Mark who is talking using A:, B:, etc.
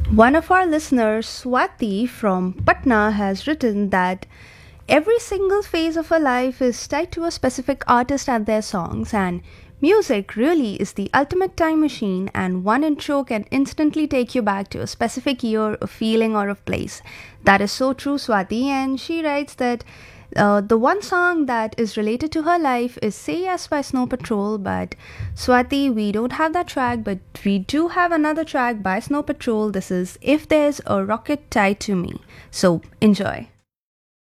A: One of our listeners, Swati from Patna, has written that every single phase of her life is tied to a specific artist and their songs, and music really is the ultimate time machine, and one intro can instantly take you back to a specific year, a feeling, or a place. That is so true, Swati, and she writes that the one song that is related to her life is Say Yes by Snow Patrol, but Swati, we don't have that track, but we do have another track by Snow Patrol. This is If There's a Rocket Tied to Me. So enjoy.